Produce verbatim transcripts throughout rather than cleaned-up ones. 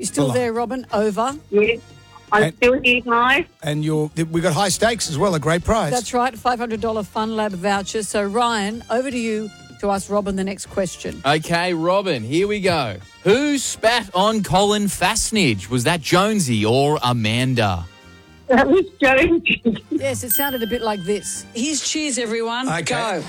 still Hello. there, Robin? Over. Yes. I'm And- still here, guys. And you're, we got high stakes as well, a great prize. That's right, five hundred dollars Fun Lab voucher. So, Ryan, over to you to ask Robin the next question. Okay, Robin, here we go. Who spat on Colin Fastnidge? Was that Jonesy or Amanda? That was Jonesy. Yes, it sounded a bit like this. Here's cheers, everyone. Okay. Go.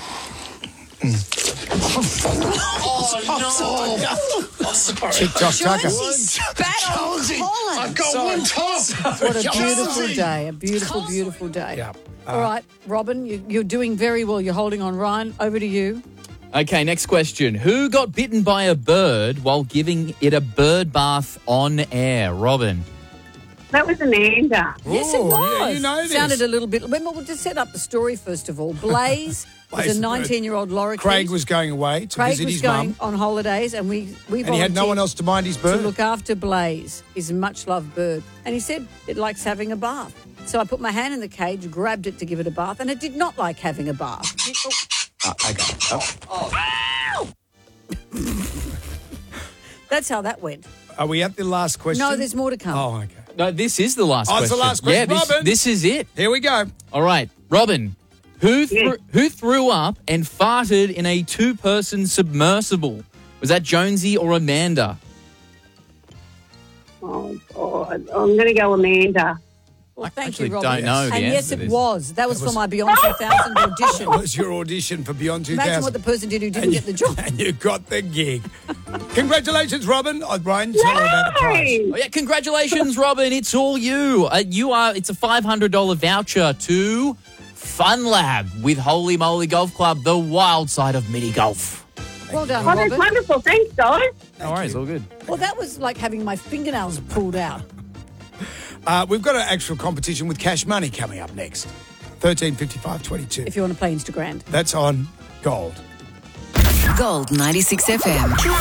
TikTok Tucker. Spat on Colin. I've got one top. What a beautiful day, a beautiful, beautiful day. Yeah. All right, Robin, you, you're doing very well. You're holding on. Ryan, over to you. Okay, next question. Who got bitten by a bird while giving it a bird bath on air? Robin. That was Amanda. Yes, it Ooh, was. yeah, you know this. Sounded a little bit. Well, we'll just set up the story first of all. Blaze was Blaze a nineteen-year-old lorikeet. Craig was going away to Craig visit was his going mum. on holidays, and we we And he had no volunteered one else to mind his to bird. look after Blaze, his much-loved bird. And he said it likes having a bath. So I put my hand in the cage, grabbed it to give it a bath, and it did not like having a bath. Oh, okay. Oh. That's how that went. Are we at the last question? No, there's more to come. Oh, okay. No, this is the last Oh, question. it's the last question, Yeah, this, Robin. this is it. Here we go. All right, Robin. Who threw, Yes. who threw up and farted in a two-person submersible? Was that Jonesy or Amanda? Oh, God. I'm going to go Amanda. Well, I thank actually you, Robin. don't know the And answer yes, to it this. was. That was, for my Beyond two thousand audition. That was your audition for Beyond two thousand. Imagine what the person did who didn't and get the job. And you got the gig. Congratulations, Robin. Oh, Brian, tell her about the prize. Yay! Oh, yeah, congratulations, Robin. It's all you. Uh, you are. It's a five hundred dollars voucher to Fun Lab with Holy Moly Golf Club, the wild side of mini golf. Well done, Oh, that's Robin. wonderful. Thanks, guys. No worries, all good. Well, that was like having my fingernails pulled out. Uh, we've got an actual competition with cash money coming up next. thirteen fifty-five twenty-two. If you want to play Instagram. That's on Gold. Gold ninety-six F M.